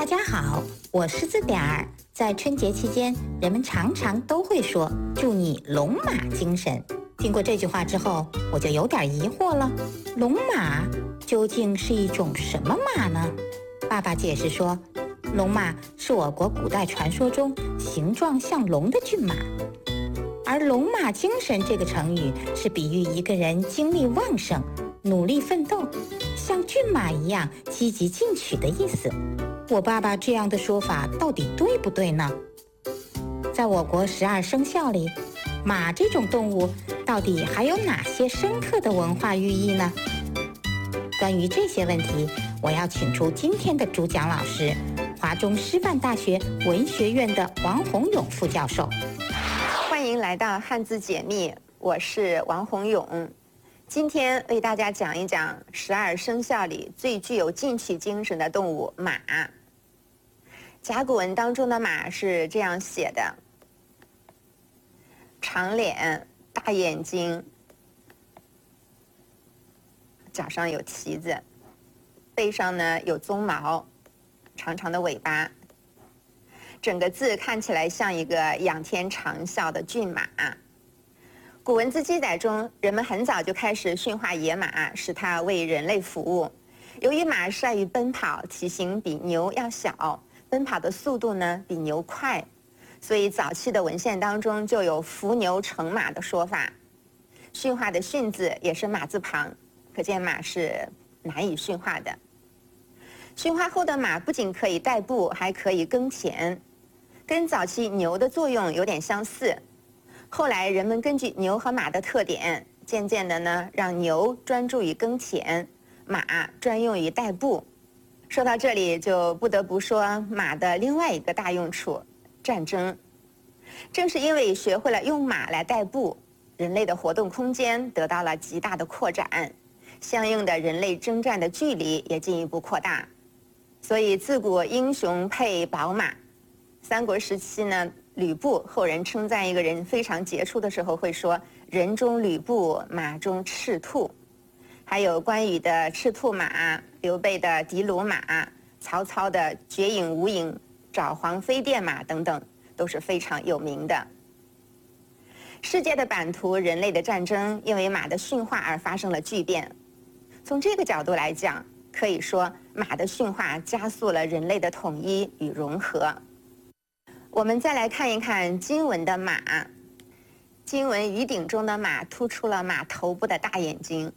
家好，我是字点儿。在春节期间，人们常常都会说祝你龙马精神。听过这句话之后，我就有点疑惑了，龙马究竟是一种什么马呢？爸爸解释说，龙马是我国古代传说中形状像龙的骏马，而龙马精神这个成语是比喻一个人精力旺盛，努力奋斗，像骏马一样积极进取的意思。我爸爸这样的说法到底对不对呢？在我国12生肖里，马这种动物到底还有哪些深刻的文化寓意呢？关于这些问题，我要请出今天的主讲老师，华中师范大学文学院的王洪勇副教授。 欢迎来到汉字解密，我是王洪勇。今天为大家讲一讲12生肖里最具有进取精神的动物马。甲骨文当中的马是这样写的：长脸，大眼睛，脚上有蹄子，背上呢有鬃毛，长长的尾巴。整个字看起来像一个仰天长啸的骏马。古文字记载中，人们很早就开始驯化野马，使它为人类服务。由于马善于奔跑，体型比牛要小，奔跑的速度呢比牛快，所以早期的文献当中就有伏牛乘马的说法。驯化的驯字也是马字旁，可见马是难以驯化的。驯化后的马不仅可以代步，还可以耕田，跟早期牛的作用有点相似。后来人们根据牛和马的特点，渐渐的呢，让牛专注于耕田，马专用于代步。说到这里，就不得不说马的另外一个大用处——战争。正是因为学会了用马来代步，人类的活动空间得到了极大的扩展，相应的人类征战的距离也进一步扩大。所以自古英雄配宝马。三国时期呢，吕布后人称赞一个人非常杰出的时候会说人中吕布，马中赤兔。还有关羽的赤兔马，刘备的的卢马，曹操的绝影无影爪黄飞电马等等，都是非常有名的。世界的版图，人类的战争因为马的驯化而发生了巨变。从这个角度来讲，可以说马的驯化加速了人类的统一与融合。我们再来看一看金文的马。金文鱼鼎中的马突出了马头部的大眼睛，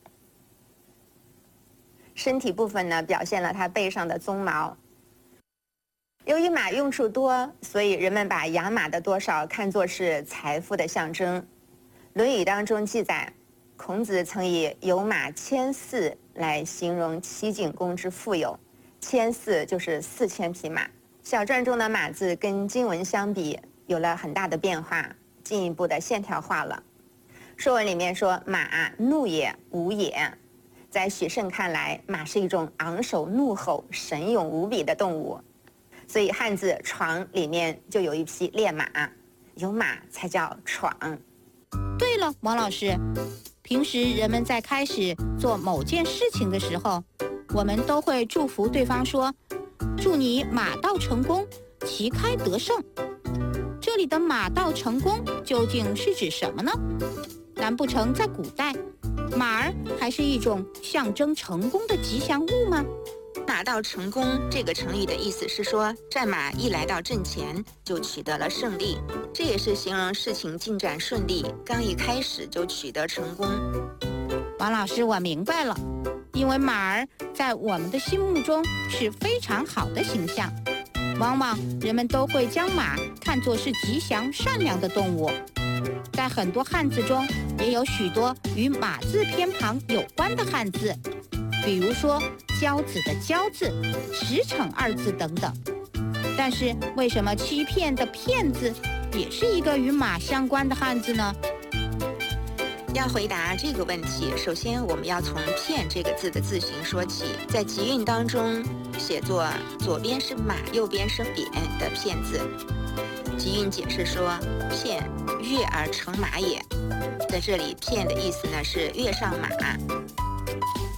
身体部分呢表现了它背上的鬃毛。由于马用处多，所以人们把养马的多少看作是财富的象征。《论语》当中记载，孔子曾以有马1400来形容齐景公之富有，1400就是4000匹马。小篆中的马字跟金文相比有了很大的变化，进一步的线条化了。说文里面说马怒也无也，在许慎看来，马是一种昂首怒吼、神勇无比的动物，所以汉字闯里面就有一匹烈马，有马才叫闯。 对了，王老师，平时人们在开始做某件事情的时候，我们都会祝福对方说祝你马到成功，旗开得胜。这里的马到成功究竟是指什么呢？难不成在古代，马儿还是一种象征成功的吉祥物吗？ 马到成功这个成语的意思是说，战马一来到阵前就取得了胜利，这也是形容事情进展顺利，刚一开始就取得成功。 王老师，我明白了，因为马儿在我们的心目中是非常好的形象，往往人们都会将马看作是吉祥善良的动物。在很多汉字中也有许多与马字偏旁有关的汉字，比如说骄子的骄字、驰骋二字等等。但是为什么欺骗的骗字也是一个与马相关的汉字呢？ 要回答这个问题，首先我们要从骗这个字的字形说起。在集韵当中写作左边是马，右边是扁的骗字。集韵解释说，骗跃而成马也。在这里骗的意思呢是跃上马。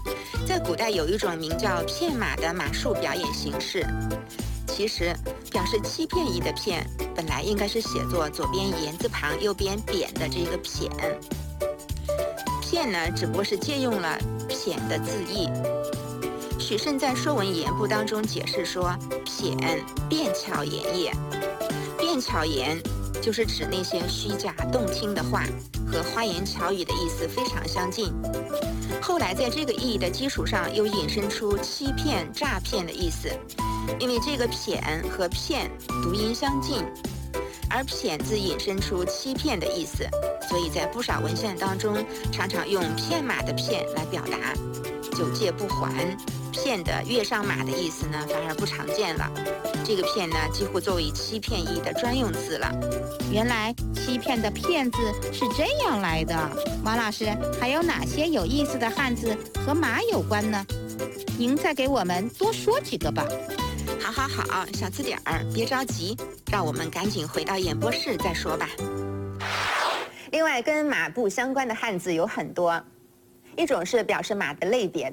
在古代有一种名叫骗马的马术表演形式。其实表示欺骗意的骗，本来应该是写作左边言字旁右边扁的这个撇。骗呢，只不过是借用了谝的字义。许慎在《说文言部》当中解释说，谝，辩巧言也。辩巧言就是指那些虚假动听的话，和花言巧语的意思非常相近。后来在这个意义的基础上，又引申出欺骗、诈骗的意思。因为这个谝和骗读音相近，而谝字引申出欺骗的意思，所以在不少文献当中常常用骗马的骗来表达。九戒不还，骗的跃上马的意思呢，反而不常见了。这个骗呢，几乎作为欺骗意的专用词了。 原来欺骗的骗字是这样来的。王老师，还有哪些有意思的汉字和马有关呢？您再给我们多说几个吧。 好，小字典儿，别着急，让我们赶紧回到演播室再说吧。另外，跟马步相关的汉字有很多，一种是表示马的类别的。